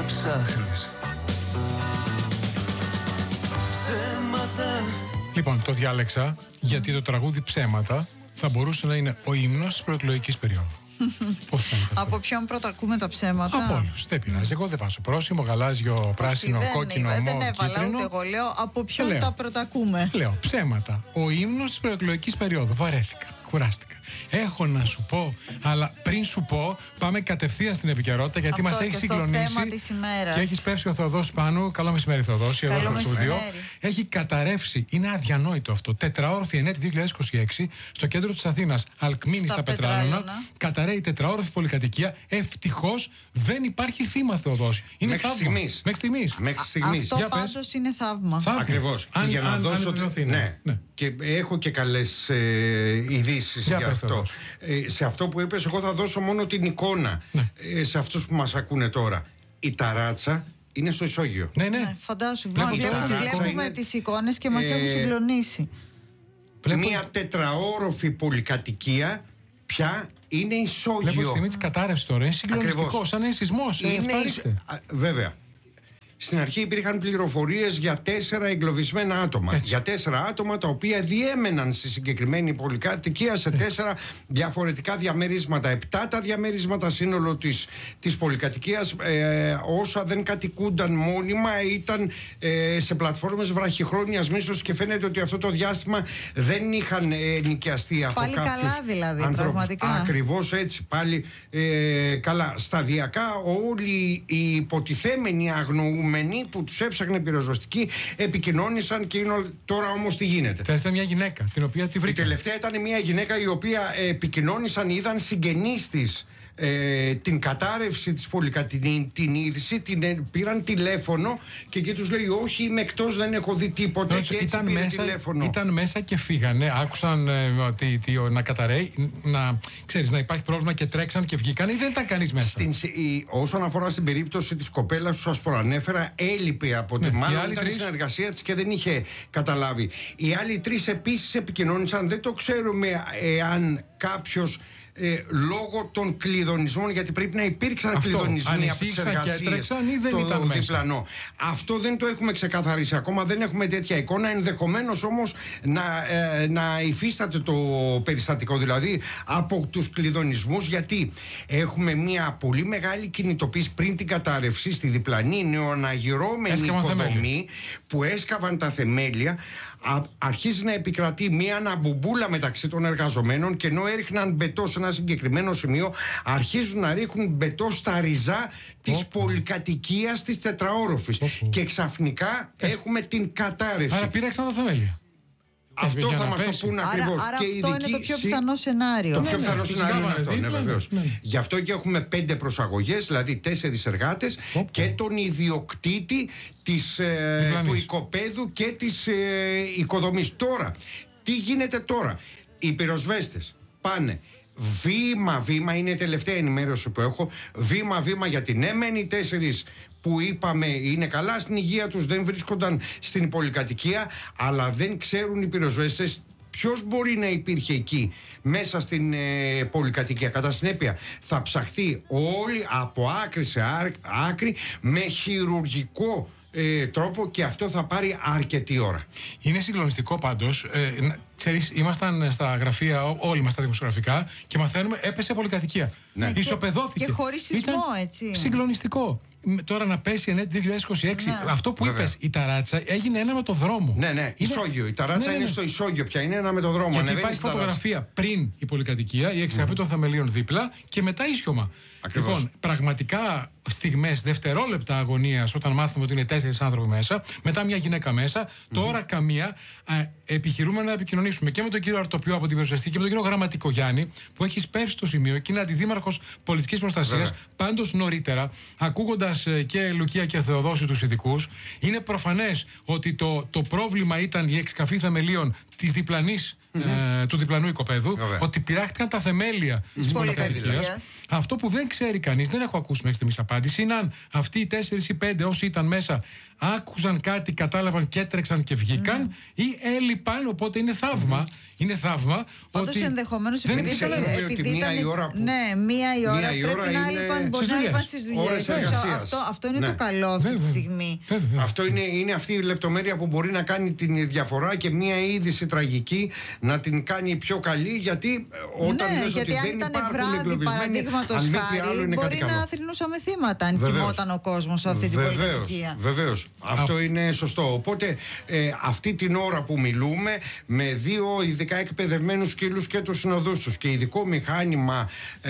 ψάχνεις ψέματα. Λοιπόν, το διάλεξα γιατί το τραγούδι «Ψέματα» θα μπορούσε να είναι ο ύμνος της προεκλογικής περίοδου. Πώς φαίνεται αυτό? Από ποιον πρωτακούμε τα ψέματα? Από όλους. Δεν πειράζει. Εγώ δεν βάζω πρόσημο, γαλάζιο, πράσινο, κόκκινο, δεν μοβ, έβαλα κίτρινο. ούτε εγώ. Λέω από ποιον τα πρωτακούμε. Λέω ψέματα. Ο ύμνος της προεκλογικής περίοδου. Βαρέθηκα. Κουράστηκα. Έχω να σου πω, αλλά πριν σου πω, πάμε κατευθείαν στην επικαιρότητα γιατί μας έχει συγκλονίσει. Και έχει πέσει ο Θεοδός πάνω. Καλό μεσημέρι, Θεοδόση, εδώ στο στούντιο. Έχει καταρρεύσει. Είναι αδιανόητο αυτό. Τετραόροφη ενέτη 2026 στο κέντρο της Αθήνας, Αλκμίνη στα Πετράλωνα. Καταραίει τετραόροφη πολυκατοικία. Ευτυχώς δεν υπάρχει θύμα, Θεοδόση. Είναι μέχρι στιγμής. Μέχρι στιγμής. Αυτό πάντως είναι θαύμα. Ακριβώς. Αν, για να δώσω. Ναι. Και έχω και καλές ειδήσεις για αυτό. Σε αυτό που είπες, εγώ θα δώσω μόνο την εικόνα σε αυτούς που μας ακούνε τώρα. Η ταράτσα είναι στο ισόγειο. Ναι. Φαντάσου. Βλέπουμε τις εικόνες και μας έχουν συγκλονίσει. Μια τετραόροφη πολυκατοικία πια είναι ισόγειο. Βλέπω τη στιγμή της κατάρρευσης τώρα. Είναι συγκλονιστικό, σαν ένα σεισμός. Βέβαια. Στην αρχή υπήρχαν πληροφορίες για 4 εγκλωβισμένα άτομα. Έτσι. Για 4 άτομα τα οποία διέμεναν στη συγκεκριμένη πολυκατοικία σε 4 διαφορετικά διαμερίσματα. 7 τα διαμερίσματα σύνολο της πολυκατοικίας. Όσα δεν κατοικούνταν μόνιμα ήταν σε πλατφόρμες βραχυχρόνιας μίσθωσης και φαίνεται ότι αυτό το διάστημα δεν είχαν νοικιαστεί από κάποιους πάλι καλά δηλαδή, ανθρώπους. πραγματικά. Ακριβώς έτσι, πάλι καλά. Σταδιακά όλοι οι υποτιθέμενοι αγνοούμενοι που τους έψαχνε πυροσβεστική επικοινώνησαν και είναι τώρα όμως τι γίνεται. Ήταν μια γυναίκα την οποία τη βρήκαν. Η τελευταία ήταν μια γυναίκα η οποία επικοινώνησαν, είδαν συγγενείς της την κατάρρευση της πολυκατοικίας, την είδηση, πήραν τηλέφωνο και εκεί τους λέει όχι είμαι εκτός, δεν έχω δει τίποτε. Και έτσι πήρε τηλέφωνο. Ήταν μέσα και φύγανε, άκουσαν να καταραίει, να υπάρχει πρόβλημα και τρέξαν και βγήκαν ή δεν ήταν κανείς μέσα? Όσον αφορά στην περίπτωση της κοπέλας που σας προανέφερα, έλειπε από τη μάλλον ήταν η συνεργασία της και δεν είχε καταλάβει. Οι άλλοι 3 επίσης επικοινώνησαν, δεν το ξέρουμε εάν κάποιος λόγω των κλειδονισμών, γιατί πρέπει να υπήρξαν κλειδονισμοί από τις εργασίες το διπλανό. Αυτό δεν το έχουμε ξεκαθαρίσει ακόμα, δεν έχουμε τέτοια εικόνα. Ενδεχομένως όμως να υφίσταται το περιστατικό, δηλαδή από τους κλειδονισμούς, γιατί έχουμε μια πολύ μεγάλη κινητοποίηση πριν την κατάρρευση στη διπλανή νεοαναγυρώμενη οικοδομή που έσκαβαν τα θεμέλια. Αρχίζει να επικρατεί μια αναμπουμπούλα μεταξύ των εργαζομένων και ενώ έριχναν μπετό σε ένα συγκεκριμένο σημείο, αρχίζουν να ρίχνουν μπετό στα ριζά της πολυκατοικίας της τετραόροφης. Και ξαφνικά έχουμε την κατάρρευση. Άρα πήραξαν τα θεμέλια. Αυτό θα μας το πούν ακριβώς. Άρα αυτό είναι το πιο πιθανό σενάριο. Το πιο πιθανό σενάριο είναι αυτό, ναι, βεβαίως. Γι' αυτό και έχουμε 5 προσαγωγές, δηλαδή 4 εργάτες και τον ιδιοκτήτη του οικοπαίδου και της οικοδομής. Τώρα, τι γίνεται τώρα? Οι πυροσβέστες πάνε βήμα-βήμα, είναι η τελευταία ενημέρωση που έχω, βήμα-βήμα για την έμενη 4 που είπαμε είναι καλά στην υγεία τους, δεν βρίσκονταν στην πολυκατοικία, αλλά δεν ξέρουν οι πυροσβέστες ποιος μπορεί να υπήρχε εκεί μέσα στην πολυκατοικία. Κατά συνέπεια θα ψαχθεί όλοι από άκρη σε άκρη με χειρουργικό τρόπο και αυτό θα πάρει αρκετή ώρα. Είναι συγκλονιστικό πάντως. Ξέρεις, ήμασταν στα γραφεία, όλοι μας τα δημοσιογραφικά και μαθαίνουμε έπεσε πολυκατοικία. Ναι. Ισοπεδώθηκε. Και χωρίς σεισμό, έτσι. Συγκλονιστικό. Τώρα να πέσει ενέτη 2026. Ναι. Αυτό που είπες, η ταράτσα έγινε ένα με το δρόμο. Ναι. Ισόγειο. Η ταράτσα είναι στο ισόγειο πια. Είναι ένα με το δρόμο. Γιατί υπάρχει φωτογραφία πριν η πολυκατοικία, η εξαφή των θεμελίων δίπλα και μετά ίσιωμα. Ακριβώς. Λοιπόν, πραγματικά στιγμές, δευτερόλεπτα αγωνίας όταν μάθαμε ότι είναι 4 άνθρωποι μέσα, μετά μια γυναίκα μέσα, τώρα καμία. Επιχειρούμε να επικοινωνήσουμε και με τον κύριο Αρτοπιό από την Πυροσβεστική και με τον κύριο Γραμματικό Γιάννη, που έχει σπεύσει στο σημείο και είναι αντιδήμαρχος πολιτικής προστασίας. Πάντως νωρίτερα, ακούγοντας και Λουκία και Θεοδόση τους ειδικούς, είναι προφανές ότι το πρόβλημα ήταν η εξκαφή θεμελίων της διπλανής του διπλανού οικοπαίδου, ότι πειράχτηκαν τα θεμέλια της πολυκατοικίας. Αυτό που δεν ξέρει κανείς, δεν έχω ακούσει μέχρι στιγμής απάντηση, είναι αν αυτοί οι 4 ή 5 όσοι ήταν μέσα άκουσαν κάτι, κατάλαβαν και έτρεξαν και βγήκαν ή έλειπαν, οπότε είναι θαύμα. Είναι θαύμα. Όντως ενδεχομένως επειδή μία η ώρα. Ναι, μία η ώρα πρέπει να έλειπαν, μπορεί να έλειπαν στις δουλειές. Αυτό είναι το καλό αυτή τη στιγμή. Αυτό είναι αυτή η λεπτομέρεια που μπορεί να κάνει την διαφορά και μία είδηση τραγική να την κάνει πιο καλή, γιατί όταν λες ότι δεν υπάρχουν εγκλωβισμένοι, παραδείγματος χάρη, μπορεί να θρηνούσαμε θύματα αν κοιμόταν ο κόσμος σε αυτή την πολυκατοικία. Βεβαίως. Αυτό είναι σωστό. Οπότε αυτή την ώρα που μιλούμε, με 2 ειδικά εκπαιδευμένους σκύλους και τους συνοδούς τους και ειδικό μηχάνημα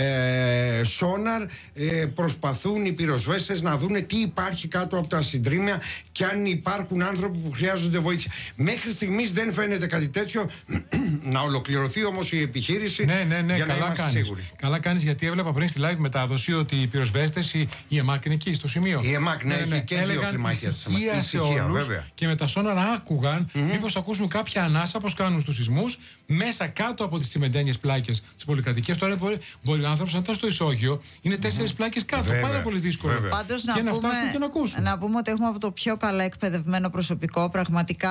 σόναρ, προσπαθούν οι πυροσβέστες να δούνε τι υπάρχει κάτω από τα συντρίμμια και αν υπάρχουν άνθρωποι που χρειάζονται βοήθεια. Μέχρι στιγμής δεν φαίνεται κάτι τέτοιο. Να ολοκληρωθεί όμως η επιχείρηση. Ναι, για να είμαστε σίγουροι. Καλά κάνεις, γιατί έβλεπα πριν στη live μετάδοση ότι οι πυροσβέστες, η ΕΜΑΚ είναι εκεί στο σημείο. Η ΕΜΑΚ, έχει και 2 κλιμάκια. Και με τα σόναρα άκουγαν μήπως ακούσουν κάποια ανάσα, όπως κάνουν στους σεισμούς, μέσα κάτω από τις τσιμεντένιες πλάκες της πολυκατοικίας. Τώρα μπορεί ο άνθρωπος να ήταν στο ισόγειο, είναι 4 πλάκες κάτω. Πάρα πολύ δύσκολο. Πάντως να πούμε ότι έχουμε από το πιο καλά εκπαιδευμένο προσωπικό, πραγματικά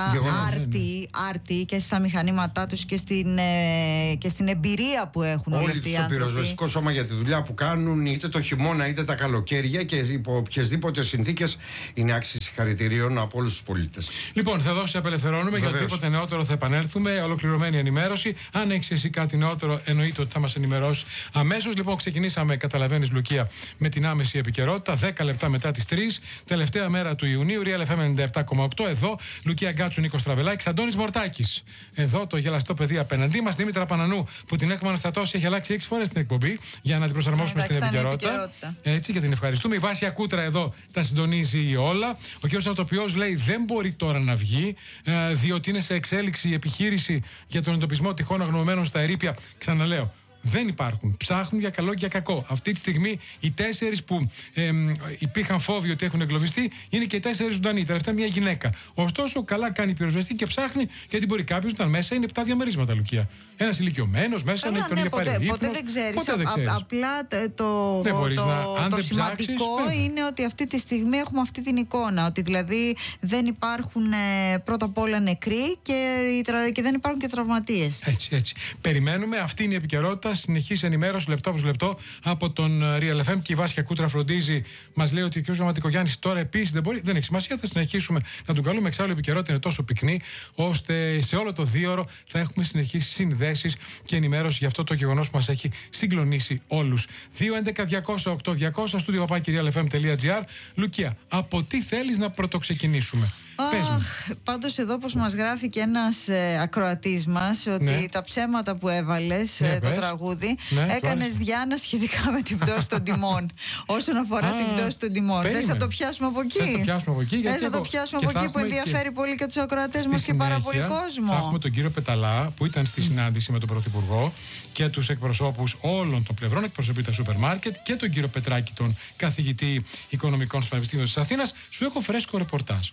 άρτη και στα μηχανήματά τους και στην εμπειρία που έχουν όλοι αυτοί οι άνθρωποι. Στο πυροσβεστικό σώμα για τη δουλειά που κάνουν, είτε το χειμώνα είτε τα καλοκαίρια και υπό οποιασδήποτε συνθήκες, είναι άξιοι συγχαρητηρίων από όλους τους πολίτες. Λοιπόν, θα δώσω απελευθερώνουμε. Για οτιδήποτε νεότερο θα επανέλθουμε. Ολοκληρωμένη ενημέρωση. Αν έχεις εσύ κάτι νεότερο, εννοείται ότι θα μας ενημερώσει αμέσως. Λοιπόν, ξεκινήσαμε, καταλαβαίνεις, Λουκία, με την άμεση επικαιρότητα. 10 λεπτά μετά τις 3, τελευταία μέρα του Ιουνίου. Real FM 97,8. Εδώ, Λουκία Γκάτσου, Νίκος Τραβελάκης, Αντώνης Μορτάκης. Εδώ, το γελαστό παιδί απέναντί μας, Δήμητρα Πανανού, που την έχουμε αναστατώσει, έχει αλλάξει 6 φορές την εκπομπή για να την προσαρμόσουμε στην επικαιρότητα. Έτσι, και την ευχαριστούμε. Η Βάσια Κούτρα εδώ τα συντονίζει όλα. Ο κ. Αρτοπιός λέει δεν μπορεί τώρα να βγει, διότι είναι σε εξέλιξη η επιχείρηση για τον εντοπισμό τυχών αγνοωμένων στα ερείπια. Ξαναλέω, δεν υπάρχουν. Ψάχνουν για καλό και για κακό. Αυτή τη στιγμή οι 4 που υπήρχαν φόβοι ότι έχουν εγκλωβιστεί είναι και 4 ζωντανοί. Τελευταία μια γυναίκα. Ωστόσο, καλά κάνει η πυροσβεστή και ψάχνει, γιατί μπορεί κάποιο να ήταν μέσα, είναι 7 διαμερίσματα, Λουκία. Ένας ηλικιωμένος μέσα, να τον είχε πάρει ύπνο. Ποτέ δεν ξέρεις. Απλά το σημαντικό είναι ότι αυτή τη στιγμή έχουμε αυτή την εικόνα. Ότι δηλαδή δεν υπάρχουν πρώτα απ' όλα νεκροί και δεν υπάρχουν και τραυματίες. Έτσι. Περιμένουμε. Αυτή είναι η επικαιρότητα. Συνεχής ενημέρωση λεπτό προς λεπτό από τον Real FM. Και η Βάσια Κούτρα φροντίζει, μας λέει ότι ο κ. Γραμματικογιάννης τώρα επίσης δεν μπορεί. Δεν έχει σημασία. Θα συνεχίσουμε να τον καλούμε. Εξάλλου η επικαιρότητα είναι τόσο πυκνή, ώστε σε όλο το 2ωρο θα έχουμε συνεχείς συνδέσεις και ενημέρωση για αυτό το γεγονός που μας έχει συγκλονίσει όλους. 211-200-8200 studio@realfm.gr. Λουκία, από τι θέλεις να πρωτοξεκινήσουμε? Πάντως εδώ, πως μας γράφει και ένας ακροατής μας, ότι τα ψέματα που έβαλες, το τραγούδι, έκανες Διάνα σχετικά με την πτώση των τιμών. Όσον αφορά την πτώση των τιμών. Θες να το πιάσουμε από εκεί? Θες να το πιάσουμε από εκεί που ενδιαφέρει πολύ και τους ακροατές μας και πάρα πολύ κόσμο? Θα έχουμε τον κύριο Πεταλά που ήταν στη συνάντηση με τον Πρωθυπουργό και τους εκπροσώπους όλων των πλευρών, εκπροσωπεί τα σούπερ μάρκετ, και τον κύριο Πετράκη, τον καθηγητή οικονομικών στο Πανεπιστήμιο της Αθήνας. Σου έχω φρέσκο ρεπορτάζ.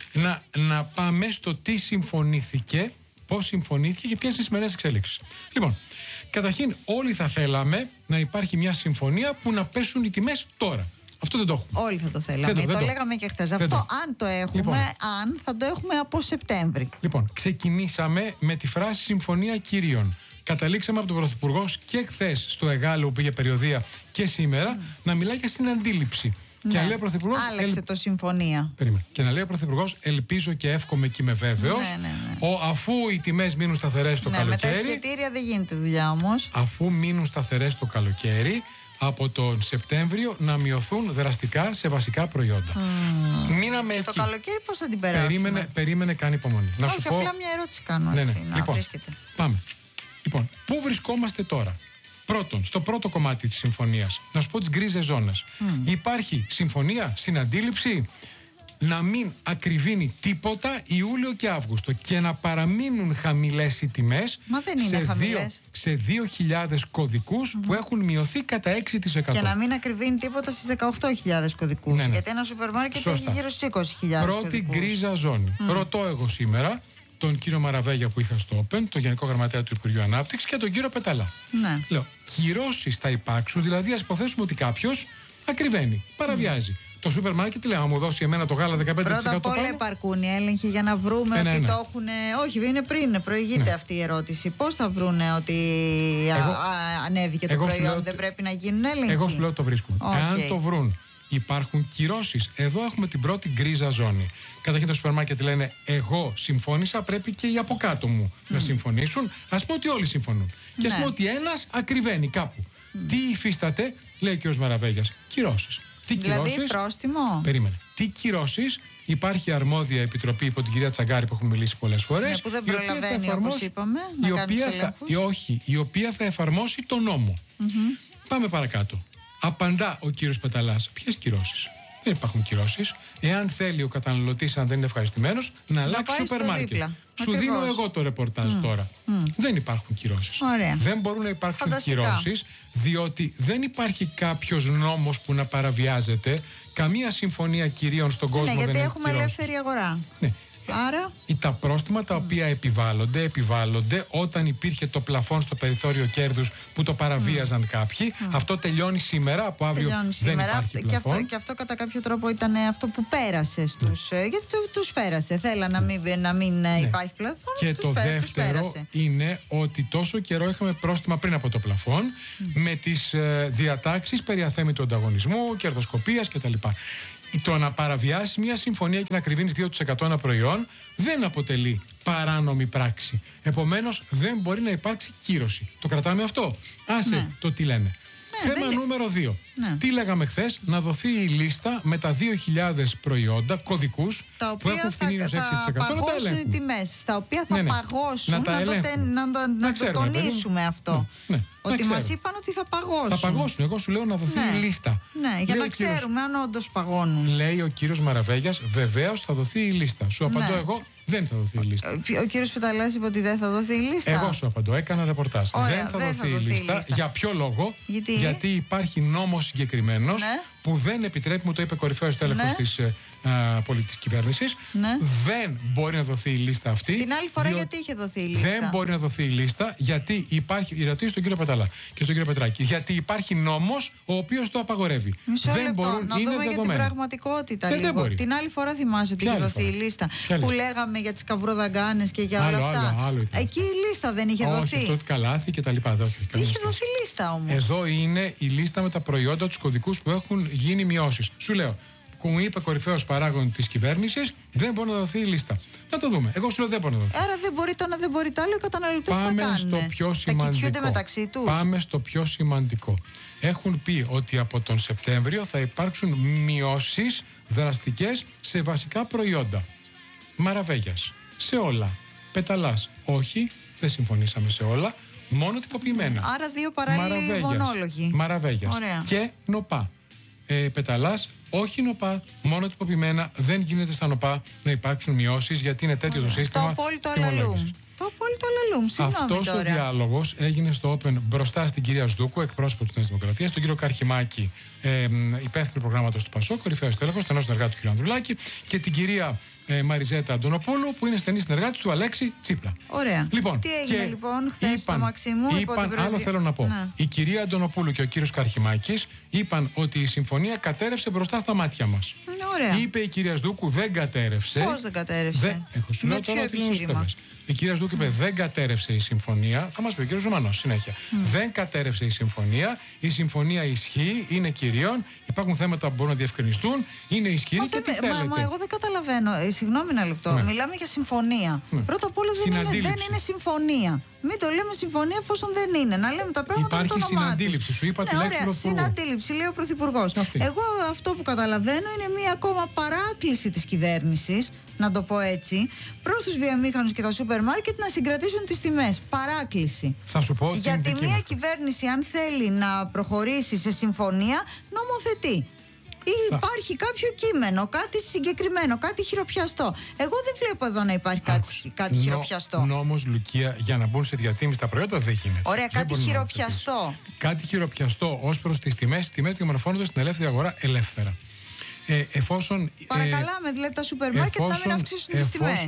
Να πάμε στο τι συμφωνήθηκε, πώς συμφωνήθηκε και ποιες είναι οι σημερινές εξέλιξεις. Λοιπόν, καταρχήν όλοι θα θέλαμε να υπάρχει μια συμφωνία που να πέσουν οι τιμές τώρα. Αυτό δεν το έχουμε. Όλοι θα το θέλαμε. Το λέγαμε και χθες. Αυτό αν το έχουμε, λοιπόν, θα το έχουμε από Σεπτέμβρη. Λοιπόν, ξεκινήσαμε με τη φράση συμφωνία κυρίων. Καταλήξαμε από τον Πρωθυπουργό και χθες στο Εγάλεο που πήγε περιοδεία και σήμερα να μιλάει για συναντήληψη. Και λέει ο Πρωθυπουργός, άλλαξε το συμφωνία. Περίμενε. Και να λέει ο Πρωθυπουργός, ελπίζω και εύχομαι και είμαι βέβαιος, αφού οι τιμές μείνουν σταθερές το καλοκαίρι. Με τα ευχετήρια δεν γίνεται δουλειά όμως. Αφού μείνουν σταθερές το καλοκαίρι, από τον Σεπτέμβριο να μειωθούν δραστικά σε βασικά προϊόντα. Μείναμε εκεί. Το καλοκαίρι πώς θα την περάσουμε? Περίμενε, κάνει υπομονή. Όχι, απλά μια ερώτηση κάνω, έτσι, να βρίσκεται. Πάμε. Λοιπόν, πού βρισκόμαστε τώρα? Πρώτον, στο πρώτο κομμάτι της συμφωνίας, να σου πω τις γκρίζες ζώνες. Υπάρχει συμφωνία, συναντήληψη, να μην ακριβίνει τίποτα Ιούλιο και Αύγουστο και να παραμείνουν χαμηλές οι τιμές. Μα δεν είναι χαμηλές. Σε 2.000 κωδικούς που έχουν μειωθεί κατά 6%. Και να μην ακριβίνει τίποτα στις 18.000 κωδικούς. Γιατί ένα σούπερ μάρκετ έχει γύρω στις 20.000 κωδικούς. Πρώτη γκρίζα ζώνη. Ρωτώ εγώ σήμερα, τον κύριο Μαραβέγια που είχα στο Open, τον Γενικό Γραμματέα του Υπουργείου Ανάπτυξης και τον κύριο Πεταλά. Ναι. Λέω, κυρώσεις θα υπάρξουν, δηλαδή ας υποθέσουμε ότι κάποιος ακριβένει, παραβιάζει. Το σούπερ μάρκετ λέει, άμα μου δώσει εμένα το γάλα 15%. Πρώτα απ' όλα υπαρκούν οι έλεγχοι για να βρούμε ότι το έχουν. Όχι, είναι πριν, προηγείται αυτή η ερώτηση. Πώς θα βρούνε ότι ανέβηκε το προϊόν, δεν πρέπει να γίνουν έλεγχοι? Εγώ σου λέω το βρίσκουμε. Εάν το βρουν, υπάρχουν κυρώσεις. Εδώ έχουμε την πρώτη γκρίζα ζώνη. Καταρχήν το σούπερ μάρκετ λένε, εγώ συμφώνησα, πρέπει και οι από κάτω μου να συμφωνήσουν. Ας πούμε ότι όλοι συμφωνούν. Και ας πούμε ότι ένας ακριβένει κάπου. Τι υφίσταται, λέει ο κ. Μαραβέγιας, κυρώσεις. Δηλαδή πρόστιμο. Περίμενε. Τι κυρώσεις? Υπάρχει αρμόδια επιτροπή υπό την κυρία Τσαγκάρη που έχουμε μιλήσει πολλές φορές. Ναι, που δεν προλαβαίνει, όπως είπαμε, να κάνει τους ελέγχους. Η οποία θα εφαρμόσει τον νόμο. Πάμε παρακάτω. Απαντά ο κύριος Πεταλάς. Ποιες κυρώσεις? Δεν υπάρχουν κυρώσεις. Εάν θέλει ο καταναλωτής, αν δεν είναι ευχαριστημένος, να αλλάξει σούπερ μάρκετ. Σου δίνω εγώ το ρεπορτάζ τώρα. Δεν υπάρχουν κυρώσεις. Δεν μπορούν να υπάρξουν κυρώσεις, διότι δεν υπάρχει κάποιος νόμος που να παραβιάζεται. Καμία συμφωνία κυρίων στον κόσμο δεν έχει. Γιατί έχουμε ελεύθερη αγορά. Ναι. Άρα... Τα πρόστιμα τα οποία επιβάλλονται όταν υπήρχε το πλαφόν στο περιθώριο κέρδους που το παραβίαζαν κάποιοι. Αυτό τελειώνει σήμερα, από αύριο δεν υπάρχει πλαφόν. Και αυτό κατά κάποιο τρόπο ήταν αυτό που πέρασε στους... Γιατί τους πέρασε. Θέλα να μην υπάρχει πλαφόν. Και το δεύτερο είναι ότι τόσο καιρό είχαμε πρόστιμα πριν από το πλαφόν με τις διατάξεις περί αθέμητου ανταγωνισμού, κερδοσκοπίας κτλ. Το να παραβιάσει μια συμφωνία και να κρυβίνεις 2% ένα προϊόν δεν αποτελεί παράνομη πράξη. Επομένως δεν μπορεί να υπάρξει κύρωση. Το κρατάμε αυτό. Άσε το τι λένε. Θέμα νούμερο 2. Τι λέγαμε χθες? Να δοθεί η λίστα με τα 2.000 προϊόντα, κωδικούς, που έχουν φθηνίους 6%. Θα παγώσουν οι τιμές, τα οποία θα παγώσουν, να το τονίσουμε αυτό. Ότι μας είπαν ότι θα παγώσουν. Θα παγώσουν. Εγώ σου λέω να δοθεί η λίστα. Ναι, για να ξέρουμε αν όντως παγώνουν. Λέει ο κύριος Μαραβέγιας, βεβαίως θα δοθεί η λίστα. Σου απαντώ εγώ, δεν θα δοθεί η λίστα. Ο κύριος Πεταλάς είπε ότι δεν θα δοθεί η λίστα. Εγώ σου απαντώ, έκανα ρεπορτάζ. Δεν θα δοθεί η λίστα. Για ποιο λόγο? Γιατί υπάρχει νόμος συγκεκριμένος που δεν επιτρέπει, μου το είπε κορυφαίος τέλεχος της πολιτικής κυβέρνησης, δεν μπορεί να δοθεί η λίστα αυτή. Την άλλη φορά γιατί είχε δοθεί η λίστα? Δεν μπορεί να δοθεί η λίστα γιατί υπάρχει, η ερωτήση στον κύριο Πεταλά και στον κύριο Πετράκη, γιατί υπάρχει νόμος ο οποίος το απαγορεύει. Μισό λεπτό, να δούμε για την πραγματικότητα λίγο. Την άλλη φορά θυμάσαι ότι είχε δοθεί η λίστα που λέγαμε για τις καβροδαγκάνες και για όλα αυτά. Εκεί η λίστα δεν είχε δοθεί? Όχι, αυτό καλάθι και τα λοιπά. Είχε δοθεί λίστα όμως. Εδώ είναι η λίστα με τα προϊόντα, τους κωδικούς που έχουν γίνει μειώσεις. Σου λέω, που μου είπε κορυφαίος παράγων της κυβέρνησης, δεν μπορεί να δοθεί η λίστα. Θα το δούμε. Εγώ σου λέω δεν μπορεί να δοθεί. Άρα δεν μπορεί το ένα, δεν μπορεί το άλλο, οι καταναλωτές θα κάνουν. Πάμε στο πιο σημαντικό. Θα κοιτιούνται μεταξύ τους. Πάμε στο πιο σημαντικό. Έχουν πει ότι από τον Σεπτέμβριο θα υπάρξουν μειώσεις δραστικές σε βασικά προϊόντα. Μαραβέγιας. Σε όλα. Πεταλάς. Όχι, δεν συμφωνήσαμε σε όλα. Μόνο τυποποιημένα. Άρα δύο παράλληλοι μονόλογοι. Μαραβέγιας. Και νοπά. Πεταλάς, όχι νοπά, μόνο τυποποιημένα. Δεν γίνεται στα νοπά να υπάρξουν μειώσεις γιατί είναι τέτοιο το σύστημα. Το απόλυτο αλαλούμ. Το απόλυτο αλαλούμ, συγγνώμη. Αυτός ο διάλογος έγινε στο Open μπροστά στην κυρία Σδούκου, εκπρόσωπο της Νέας Δημοκρατίας, τον κύριο Καρχημάκη, υπεύθυνο προγράμματος του ΠΑΣΟΚ, κορυφαίος τέλεχος, στενός συνεργάτη του κ. Ανδρουλάκη, και την κυρία Μαριζέτα Αντωνοπούλου, που είναι στενή συνεργάτη του Αλέξη Τσίπρα. Ωραία. Λοιπόν, τι έγινε λοιπόν χθες στο Μαξιμού? Άλλο θέλω να πω. Η κυρία Αντωνοπούλου και ο κύριος Καρχημάκης είπαν ότι η συμφωνία κατέρευσε μπροστά στα μάτια μας. Ωραία. Είπε η κυρία Σδούκου δεν κατέρευσε. Πώς δεν κατέρευσε? Με ποιο επιχείρημα? Η κυρία Σδούκου είπε δεν κατέρευσε η συμφωνία. Θα μας πει ο κύριος Ρωμανός συνέχεια. Δεν κατέρευσε η συμφωνία. Η συμφωνία ισχύει, είναι κυρίων. Υπάρχουν θέματα που μπορούν να διευκρινιστούν. Είναι ισχυρή και τι θέλετε. Μα εγώ δεν καταλαβαίνω. Συγγνώμη ένα λεπτό. Μιλάμε για συμφωνία. Πρώτα απ' όλα δεν είναι συμφωνία. Μην το λέμε συμφωνία εφόσον δεν είναι. Να λέμε τα πράγματα με το όνομά τους. Υπάρχει συναντήληψη. Σου είπα τη λέξη του Πρωθυπουργού. Συναντήληψη, λέει ο Πρωθυπουργός. Εγώ αυτό που καταλαβαίνω είναι μία ακόμα παράκληση της κυβέρνησης, να το πω έτσι, προς τους βιομήχανους και τα σούπερ μάρκετ να συγκρατήσουν τις τιμές. Παράκληση. Θα σου πω γιατί μία κυβέρνηση, αν θέλει να προχωρήσει σε συμφωνία, νομοθετεί. Υπάρχει κάποιο κείμενο, κάτι συγκεκριμένο, κάτι χειροπιαστό. Εγώ δεν βλέπω εδώ να υπάρχει κάτι χειροπιαστό. Νόμος, Λουκία, για να μπουν σε διατίμηση τα προϊόντα δεν γίνεται. Ωραία, κάτι χειροπιαστό. Κάτι χειροπιαστό ως προς τις τιμές. Οι τιμές διαμορφώνονται στην ελεύθερη αγορά ελεύθερα. εφόσον. Παρακαλάμε, δηλαδή τα σούπερ μάρκετ να μην αυξήσουν τις τιμές.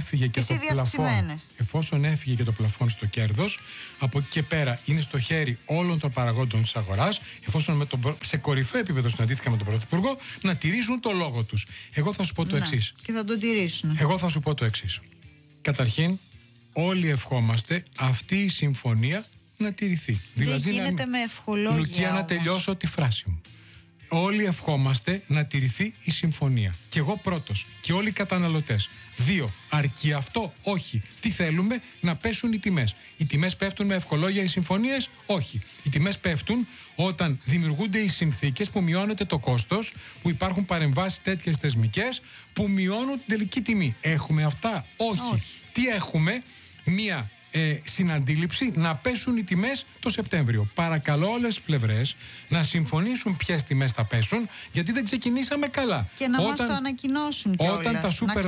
Εφόσον έφυγε και το πλαφόν στο κέρδος, από εκεί και πέρα είναι στο χέρι όλων των παραγόντων της αγοράς, εφόσον σε κορυφαίο επίπεδο συναντήθηκα με τον Πρωθυπουργό, να τηρήσουν το λόγο τους. Εγώ θα σου πω το εξής. Και θα τον τηρήσουν. Εγώ θα σου πω το εξής. Καταρχήν, όλοι ευχόμαστε αυτή η συμφωνία να τηρηθεί. Δεν γίνεται με ευχολόγια. Λουκία, να τελειώσω τη φράση μου. Όλοι ευχόμαστε να τηρηθεί η συμφωνία. Και εγώ πρώτος. Και όλοι οι καταναλωτές. 2. Αρκεί αυτό? Όχι. Τι θέλουμε? Να πέσουν οι τιμές. Οι τιμές πέφτουν με ευχολόγια οι συμφωνίες? Όχι. Οι τιμές πέφτουν όταν δημιουργούνται οι συνθήκες που μειώνεται το κόστος, που υπάρχουν παρεμβάσεις τέτοιες θεσμικές που μειώνουν την τελική τιμή. Έχουμε αυτά? Όχι. Τι έχουμε? Μία συναντήληψη να πέσουν οι τιμές το Σεπτέμβριο. Παρακαλώ όλες τις πλευρές να συμφωνήσουν ποιες τιμές θα πέσουν, γιατί δεν ξεκινήσαμε καλά. Και να μας το ανακοινώσουν κιόλας. Όταν τα σούπερ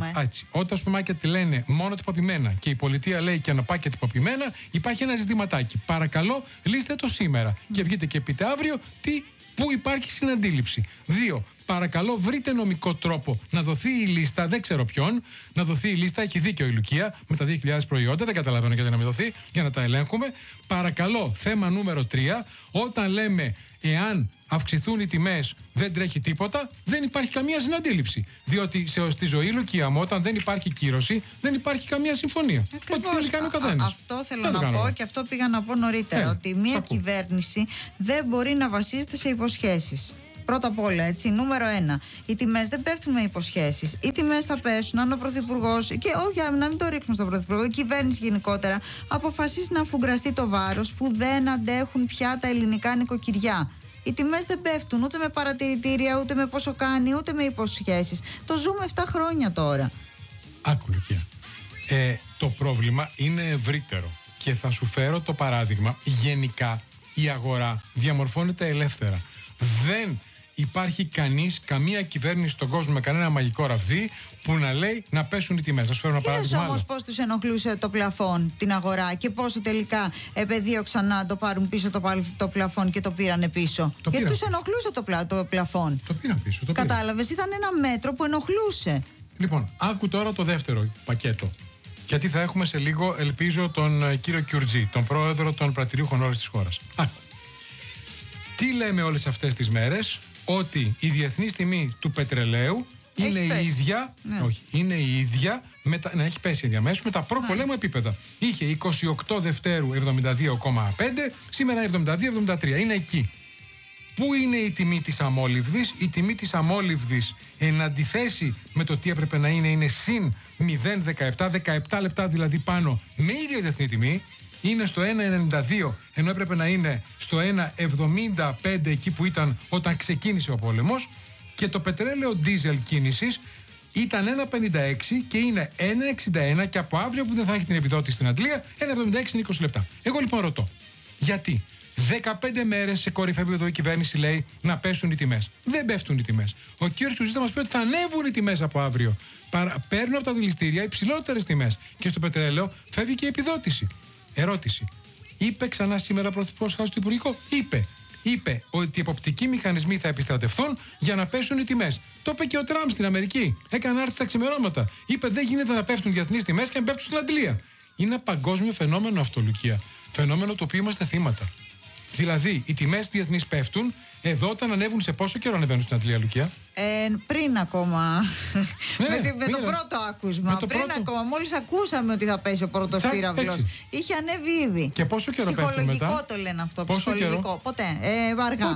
μάρκετ λένε μόνο τυποποιημένα και η πολιτεία λέει και ένα πάκετ τυποποιημένα, υπάρχει ένα ζητηματάκι. Παρακαλώ, λύστε το σήμερα και βγείτε και πείτε αύριο πού υπάρχει συναντήληψη. 2. Παρακαλώ, βρείτε νομικό τρόπο να δοθεί η λίστα, δεν ξέρω ποιον, να δοθεί η λίστα, έχει δίκιο η Λουκία, με τα 2.000 προϊόντα, δεν καταλαβαίνω γιατί να μην δοθεί, για να τα ελέγχουμε. Παρακαλώ, θέμα νούμερο 3, όταν λέμε εάν αυξηθούν οι τιμές δεν τρέχει τίποτα, δεν υπάρχει καμία συναντήληψη. Διότι στη ζωή, Λουκία μου, όταν δεν υπάρχει κύρωση, δεν υπάρχει καμία συμφωνία. Ακριβώς. Αυτό θέλω να πω και αυτό πήγα να πω νωρίτερα, ότι μια κυβέρνηση δεν μπορεί να βασίζεται σε υποσχέσεις. Πρώτα απ' όλα, έτσι, νούμερο 1. Οι τιμές δεν πέφτουν με υποσχέσεις. Οι τιμές θα πέσουν αν ο Πρωθυπουργός, και όχι να μην το ρίξουμε στον Πρωθυπουργό, η κυβέρνηση γενικότερα, αποφασίσει να αφουγκραστεί το βάρος που δεν αντέχουν πια τα ελληνικά νοικοκυριά. Οι τιμές δεν πέφτουν ούτε με παρατηρητήρια, ούτε με πόσο κάνει, ούτε με υποσχέσεις. Το ζούμε 7 χρόνια τώρα. Άκου, Λουκία. Το πρόβλημα είναι ευρύτερο. Και θα σου φέρω το παράδειγμα. Γενικά η αγορά διαμορφώνεται ελεύθερα. Δεν υπάρχει καμία κυβέρνηση στον κόσμο με κανένα μαγικό ραβδί που να λέει να πέσουν οι τιμές. Θα σου φέρω ένα παράδειγμα. Είδες όμως πώς τους ενοχλούσε το πλαφόν την αγορά και πόσο τελικά επεδίωξαν να το πάρουν πίσω το πλαφόν και το πήρανε πίσω. Γιατί τους ενοχλούσε το πλαφόν. Το πήραν πίσω. Κατάλαβες, ήταν ένα μέτρο που ενοχλούσε. Λοιπόν, άκου τώρα το δεύτερο πακέτο. Γιατί θα έχουμε σε λίγο, ελπίζω, τον κύριο Κιουρτζή, τον πρόεδρο των πρατηρίων όρων της χώρας. Άκου. Τι λέμε όλες αυτές τις μέρες? Ότι η διεθνής τιμή του πετρελαίου είναι η ίδια. Ναι. Όχι, είναι η ίδια. Να έχει πέσει ενδιαμέσου με τα προ-πολέμου επίπεδα. Είχε 28 Δευτέρου 72,5, σήμερα 72,73. Είναι εκεί. Πού είναι η τιμή της αμόλυβδης? Η τιμή της αμόλυβδης, εν αντιθέσει με το τι έπρεπε να είναι συν 0,17, 17 λεπτά δηλαδή πάνω, με ίδια διεθνή τιμή. Είναι στο 1,92 ενώ έπρεπε να είναι στο 1,75 εκεί που ήταν όταν ξεκίνησε ο πόλεμος, και το πετρέλαιο ντίζελ κίνησης ήταν 1,56 και είναι 1,61 και από αύριο που δεν θα έχει την επιδότηση στην Αντλία 1,76 είναι 20 λεπτά. Εγώ λοιπόν ρωτώ, γιατί 15 μέρες σε κορυφαίο επίπεδο η κυβέρνηση λέει να πέσουν οι τιμές? Δεν πέφτουν οι τιμές. Ο κύριος Τσουζής θα μας πει ότι θα ανέβουν οι τιμές από αύριο. Παίρνουν από τα δηληστήρια υψηλότερες τιμές και στο πετρέλαιο φεύγει και η επιδότηση. Ερώτηση. Είπε ξανά σήμερα ο Πρωθυπουργός του Υπουργικού? Είπε ότι οι εποπτικοί μηχανισμοί θα επιστρατευτούν για να πέσουν οι τιμές. Το είπε και ο Τραμπ στην Αμερική. Έκανε άρτηση στα ξημερώματα. Είπε δεν γίνεται να πέφτουν διεθνείς τιμές και να πέφτουν στην Αντλία. Είναι ένα παγκόσμιο φαινόμενο αυτό, Λουκία. Φαινόμενο το οποίο είμαστε θύματα. Δηλαδή, οι τιμές διεθνείς πέφτουν. Εδώ όταν ανέβουν, σε πόσο καιρό ανεβαίνουν στην Αντλία, Λουκία? Πριν ακόμα. με το πρώτο άκουσμα. Ακόμα. Μόλις ακούσαμε ότι θα πέσει ο πρώτος πύραυλος. Είχε ανέβει ήδη. Και πόσο καιρό πέφτει μετά? Ψυχολογικό το λένε αυτό. Ψυχολογικό. Ποτέ. Αργά.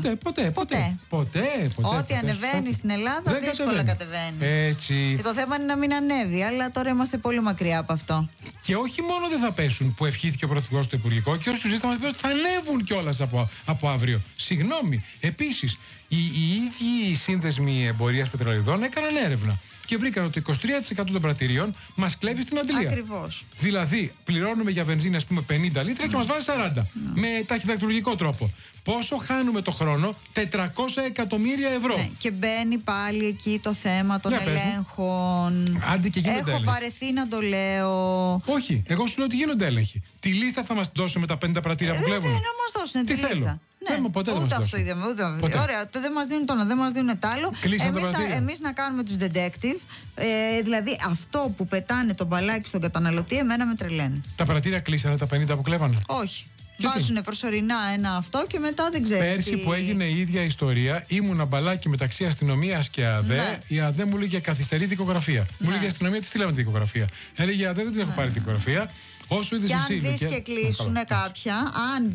Ποτέ. Ό,τι ανεβαίνει στην Ελλάδα δύσκολα κατεβαίνει. Έτσι. Και το θέμα είναι να μην ανέβει. Αλλά τώρα είμαστε πολύ μακριά από αυτό. Και όχι μόνο δεν θα πέσουν, που ευχήθηκε ο Πρωθυπουργός στο Υπουργικό, και ο Σουζής θα μας πει ότι θα ανέβουν κιόλας από αύριο. Συγγνώμη. Επίσης, οι ίδιοι σύνδεσμοι εμπορίας πετρελαιοδών έκαναν έρευνα και βρήκαν ότι το 23% των πρατηρίων μας κλέβει στην αντιλία. Ακριβώς. Δηλαδή, πληρώνουμε για βενζίνη, ας πούμε, 50 λίτρα και μας βάζει 40. Με ταχυδακτουργικό τρόπο. Πόσο χάνουμε το χρόνο? 400 εκατομμύρια ευρώ. Ναι, και μπαίνει πάλι εκεί το θέμα των ελέγχων. Άντε και γίνονται έλεγχοι. Έχω βαρεθεί να το λέω. Όχι, εγώ σου λέω ότι γίνονται έλεγχοι. Τη λίστα θα μας δώσουν με τα 50 πρατήρια που κλέβουν. Ναι, να μας δώσουν τη λίστα. Ναι, ποτέ ούτε αυτό είδαμε. Ωραία, δεν μας δίνουν το ένα, δεν μας δίνουν το άλλο. Εμείς να κάνουμε τους detective. Δηλαδή αυτό που πετάνε τον μπαλάκι στον καταναλωτή, εμένα με τρελαίνει. Τα πρατήρια κλείσανε τα 50 που κλέβανε? Όχι. Βάζουν προσωρινά ένα αυτό και μετά δεν ξέρεις. Πέρσι που έγινε η ίδια ιστορία, ήμουν μπαλάκι μεταξύ αστυνομίας και ΑΔΕ. Ναι. Η ΑΔΕ μου λέγε καθυστερή δικογραφία. Μου λέγε η αστυνομία τη στείλαμε τη δικογραφία. Έλεγε η ΑΔΕ δεν την έχω πάρει δικογραφία. Όσο είδες και εσύ, αν δεις και κλείσουν κάποια, αν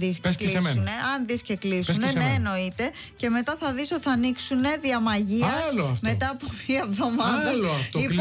δεις και κλείσουν, ναι, εννοείται, και μετά θα δεις ότι θα ανοίξουν διαμαγείας μετά από μία εβδομάδα υπό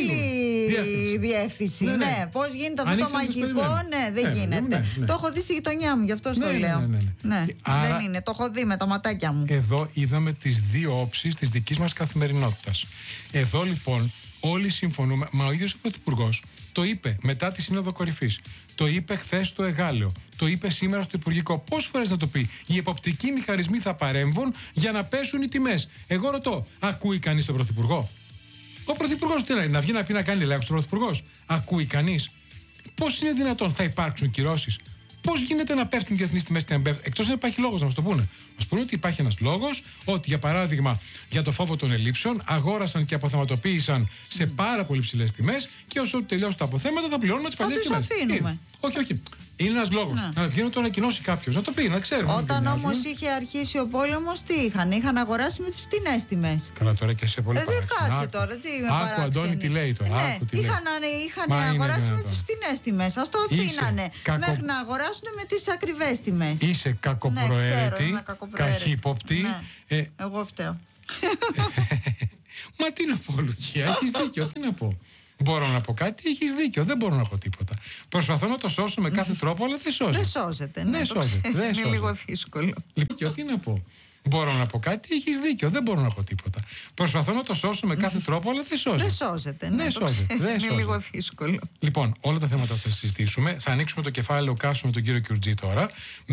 άλλη διεύθυνση. Ναι, πώς γίνεται αυτό το μαγικό? Ναι, δεν γίνεται. Το έχω δει στη γειτονιά μου, γι' αυτό το λέω. Ναι, δεν είναι, το έχω δει με τα ματάκια μου. Εδώ είδαμε τις δύο όψεις της δικής μας καθημερινότητας. Εδώ λοιπόν όλοι συμφωνούμε, μα ο ίδιος ο Πρωθυπουργός το είπε μετά τη Σύνοδο Κορυφής. Το είπε χθες στο Εγάλεο. Το είπε σήμερα στο Υπουργικό. Πόσες φορές να το πει? Οι εποπτικοί μηχανισμοί θα παρέμβουν για να πέσουν οι τιμές. Εγώ ρωτώ, ακούει κανείς τον Πρωθυπουργό? Ο Πρωθυπουργός τι λέει, να βγει να πει να κάνει ελέγχους ο Πρωθυπουργός? Ακούει κανείς? Πώς είναι δυνατόν? Θα υπάρξουν κυρώσεις? Πώς γίνεται να πέφτουν οι διεθνείς τιμές και να πέφτουν? Εκτός να υπάρχει λόγος να μας το πούνε. Μας πούνε ότι υπάρχει ένας λόγος, ότι για παράδειγμα για το φόβο των ελλείψεων αγόρασαν και αποθεματοποίησαν σε πάρα πολύ ψηλές τιμές και όσο τελειώσουν τα αποθέματα θα πληρώνουμε τις παλιές τιμές. Θα τους αφήνουμε. Όχι. Είναι ένας λόγος. Να βγαίνει να το ανακοινώσει κάποιος, να το πει, να ξέρουμε. Όταν όμως είχε αρχίσει ο πόλεμος, τι είχαν αγοράσει με τις φτηνές τιμές. Καλά, τώρα και σε πολύ παράξενο. Κάτσε τώρα, τι με παράξενη. Άκου, Αντώνη, τι λέει τώρα. Ναι, είχαν αγοράσει με τις φτηνές τιμές. Ας το αφήνανε μέχρι να αγοράσουν με τις ακριβές τιμές. Είσαι κακοπροαίρετη, καχύποπτη. Ναι. Εγώ φταίω. Μα τι να πω, Λουκία, έχεις δίκιο, τι να πω. Μπορώ να πω κάτι, έχεις δίκιο, δεν μπορώ να πω τίποτα. Προσπαθώ να το σώσω με κάθε τρόπο, αλλά δεν σώζεται. Δεν σώζεται, ναι. Είναι λίγο δύσκολο. Λοιπόν, τι να πω. Μπορώ να πω κάτι, έχεις δίκιο, δεν μπορώ να πω τίποτα. Προσπαθώ να το σώσω με κάθε τρόπο, αλλά δεν σώζεται. Δεν σώζεται, ναι. Είναι λίγο δύσκολο. Λοιπόν, όλα τα θέματα θα συζητήσουμε. Θα ανοίξουμε το κεφάλαιο καύσιμο με τον κύριο Κιουρτζή τώρα.